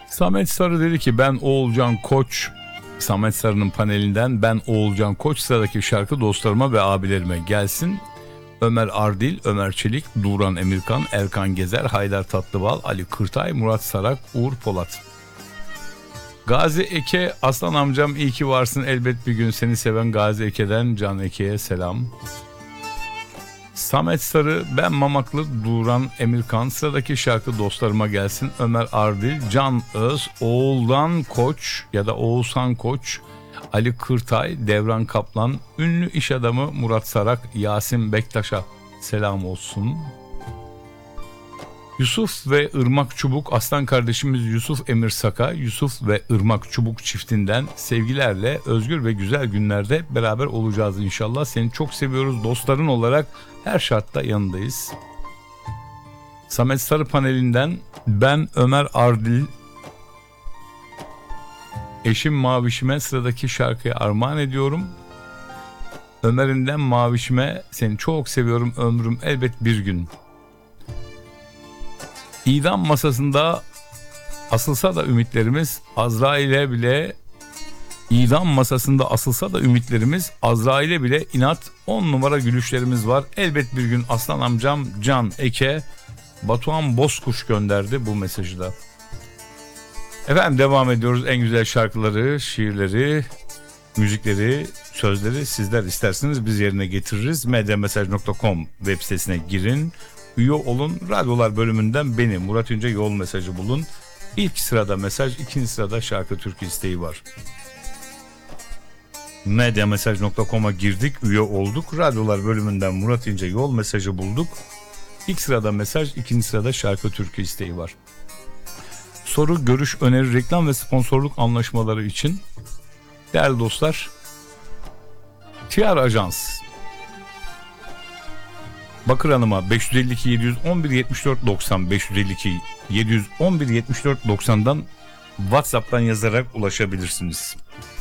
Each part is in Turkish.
Samet Sarı dedi ki ben Oğulcan Koç. Samet Sarı'nın panelinden ben Oğulcan Koç, sıradaki şarkı dostlarıma ve abilerime gelsin. Ömer Ardil, Ömer Çelik, Duran Emirkan, Erkan Gezer, Haydar Tatlıbal, Ali Kırtay, Murat Sarak, Uğur Polat. Gazi Eke, aslan amcam iyi ki varsın, elbet bir gün seni seven Gazi Eke'den Can Eke'ye selam. Samet Sarı, ben Mamaklı, Duran Emirkan, sıradaki şarkı dostlarıma gelsin. Ömer Ardil, Can Öz, Oğuldan Koç ya da Oğuzhan Koç, Ali Kırtay, Devran Kaplan, ünlü iş adamı Murat Sarak, Yasin Bektaş'a selam olsun. Yusuf ve Irmak Çubuk, aslan kardeşimiz Yusuf Emir Saka, Yusuf ve Irmak Çubuk çiftinden sevgilerle, özgür ve güzel günlerde beraber olacağız inşallah. Seni çok seviyoruz, dostların olarak her şartta yanındayız. Samet Sarı panelinden ben Ömer Ardil, eşim Mavişime sıradaki şarkıyı armağan ediyorum. Ömer'inden Mavişime, seni çok seviyorum ömrüm elbet bir gün. İdam masasında asılsa da ümitlerimiz, Azrail'e bile idam masasında asılsa da ümitlerimiz, Azrail'e bile inat 10 numara gülüşlerimiz var. Elbet bir gün aslan amcam Can Eke. Batuhan Bozkuş gönderdi bu mesajı da. Efendim devam ediyoruz. En güzel şarkıları, şiirleri, müzikleri, sözleri sizler isterseniz biz yerine getiririz. medyamesaj.com web sitesine girin. Üye olun. Radyolar bölümünden beni Murat İnce yol mesajı bulun. İlk sırada mesaj, ikinci sırada şarkı türkü isteği var. medyamesaj.com'a girdik, üye olduk. Radyolar bölümünden Murat İnce yol mesajı bulduk. İlk sırada mesaj, ikinci sırada şarkı türkü isteği var. Soru, görüş, öneri, reklam ve sponsorluk anlaşmaları için değerli dostlar, TR Ajans Bakır Hanım'a 552 711 74 90 552 711 74 90'dan WhatsApp'tan yazarak ulaşabilirsiniz.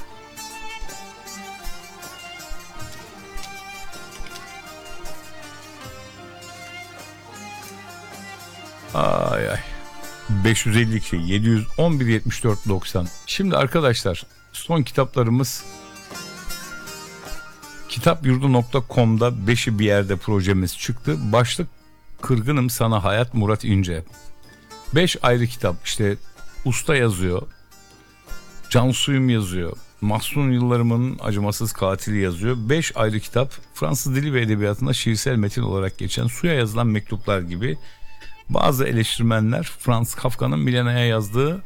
Ay ay. 552 711 74 90. Şimdi arkadaşlar, son kitaplarımız kitapyurdu.com'da beşi bir yerde projemiz çıktı. Başlık Kırgınım Sana Hayat, Murat İnce. 5 ayrı kitap, işte Usta yazıyor, Cansuyum yazıyor, Mahzun Yıllarımın Acımasız Katili yazıyor. 5 ayrı kitap, Fransız dili ve edebiyatında şiirsel metin olarak geçen Suya Yazılan Mektuplar gibi. Bazı eleştirmenler Franz Kafka'nın Milena'ya yazdığı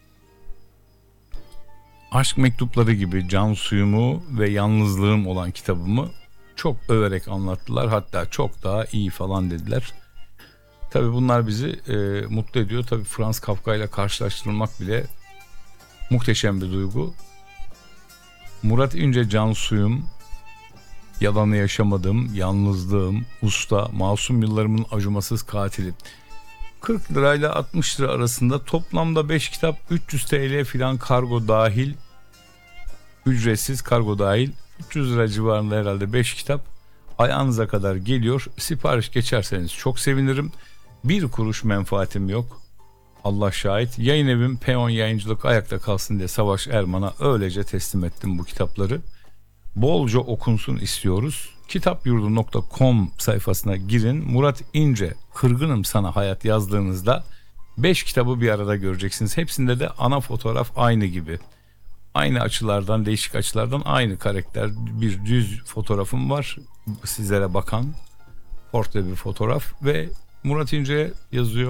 Aşk Mektupları gibi Can Suyumu ve Yalnızlığım olan kitabımı çok överek anlattılar. Hatta çok daha iyi falan dediler. Tabii bunlar bizi mutlu ediyor. Tabii Franz Kafka ile karşılaştırılmak bile muhteşem bir duygu. Murat İnce, Can Suyum, Yalanı Yaşamadım, Yalnızlığım, Usta, Masum Yıllarımın Acımasız Katili. 40 lirayla 60 lira arasında, toplamda 5 kitap 300 TL filan, kargo dahil, ücretsiz kargo dahil 300 lira civarında herhalde 5 kitap ayağınıza kadar geliyor. Sipariş geçerseniz çok sevinirim. Bir kuruş menfaatim yok, Allah şahit. Yayın evim Peon Yayıncılık ayakta kalsın diye Savaş Erman'a öylece teslim ettim bu kitapları. Bolca okunsun istiyoruz. Kitapyurdu.com sayfasına girin. Murat İnce Kırgınım Sana Hayat yazdığınızda 5 kitabı bir arada göreceksiniz. Hepsinde de ana fotoğraf aynı gibi. Aynı açılardan, değişik açılardan aynı karakter. Bir düz fotoğrafım var, sizlere bakan portre bir fotoğraf ve Murat İnce yazıyor.